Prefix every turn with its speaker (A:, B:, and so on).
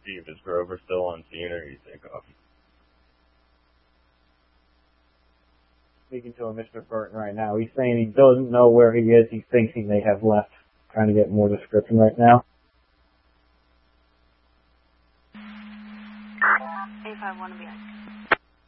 A: Steve, is Grover still on scene or you think off?
B: Speaking to a Mr. Burton right now. He's saying he doesn't know where he is. He thinks he may have left. Trying to get more description right now.
C: A51 to be